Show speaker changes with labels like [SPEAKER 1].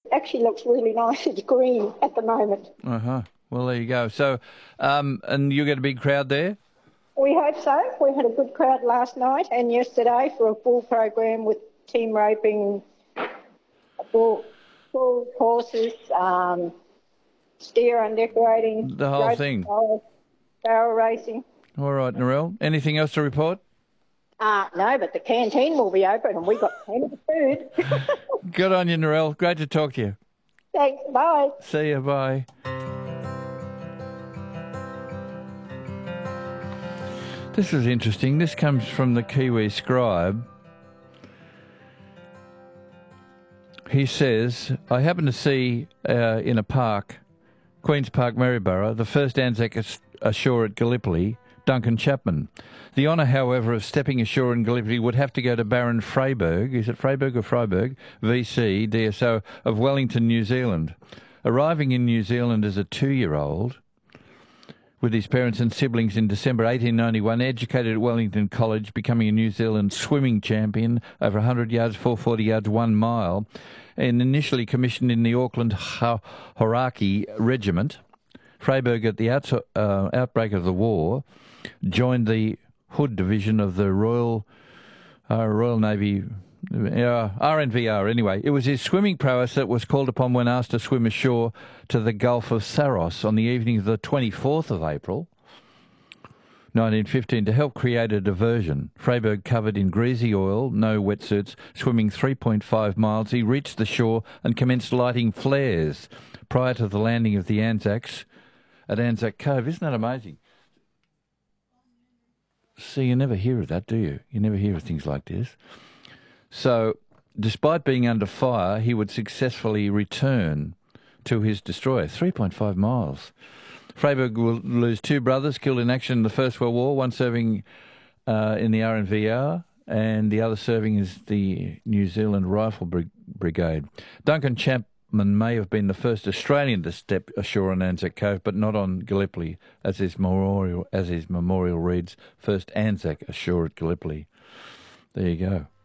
[SPEAKER 1] actually looks really nice. It's green at the moment.
[SPEAKER 2] Uh-huh. Well, there you go. So, and you get a big crowd there?
[SPEAKER 1] We hope so. We had a good crowd last night and yesterday for a full program with team roping, full courses, steer and decorating.
[SPEAKER 2] The whole thing.
[SPEAKER 1] Barrel racing.
[SPEAKER 2] All right, Narelle. Anything else to report?
[SPEAKER 1] No, but the canteen will be open and we got plenty of food.
[SPEAKER 2] Good on you, Narelle. Great to talk to you.
[SPEAKER 1] Thanks. Bye.
[SPEAKER 2] See you. Bye. This is interesting. This comes from the Kiwi Scribe. He says, I happened to see in a park, Queen's Park, Maryborough, the first Anzac ashore at Gallipoli, Duncan Chapman. The honour, however, of stepping ashore in Gallipoli would have to go to Baron Freyberg, is it Freyberg or Freiberg, VC, DSO, of Wellington, New Zealand. Arriving in New Zealand as a 2-year-old, with his parents and siblings in December 1891, educated at Wellington College, becoming a New Zealand swimming champion over 100 yards, 440 yards, 1 mile, and initially commissioned in the Auckland Hauraki Regiment. Freyberg, at the outbreak of the war, joined the Hood Division of the Royal Navy, RNVR anyway. It was his swimming prowess that was called upon when asked to swim ashore to the Gulf of Saros on the evening of the 24th of April, 1915, to help create a diversion. Freyberg, covered in greasy oil, no wetsuits, swimming 3.5 miles, he reached the shore and commenced lighting flares prior to the landing of the Anzacs at Anzac Cove. Isn't that amazing? See, you never hear of that, do you? You never hear of things like this. So, despite being under fire, he would successfully return to his destroyer, 3.5 miles. Freyberg will lose 2 brothers killed in action in the First World War, one serving in the RNVR and the other serving as the New Zealand Rifle Brigade. Duncan Chapman may have been the first Australian to step ashore on Anzac Cove, but not on Gallipoli, as his memorial reads, first Anzac ashore at Gallipoli. There you go.